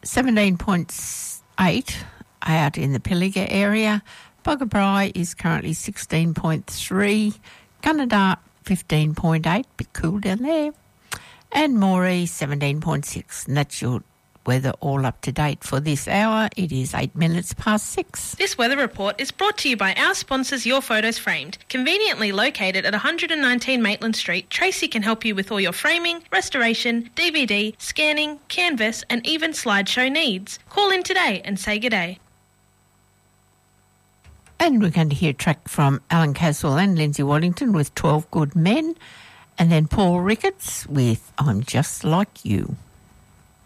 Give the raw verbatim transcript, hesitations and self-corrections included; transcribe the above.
seventeen point eight out in the Pilliga area. Boggabri is currently sixteen point three. Gunnedah, fifteen point eight, bit cool down there. And Moree, seventeen point six. And that's your weather all up to date for this hour. It is eight minutes past six. This weather report is brought to you by our sponsors, Your Photos Framed. Conveniently located at one hundred nineteen Maitland Street, Tracy can help you with all your framing, restoration, D V D, scanning, canvas and even slideshow needs. Call in today and say g'day. And we're going to hear a track from Alan Caswell and Lindsay Waddington with twelve Good Men, and then Paul Ricketts with I'm Just Like You.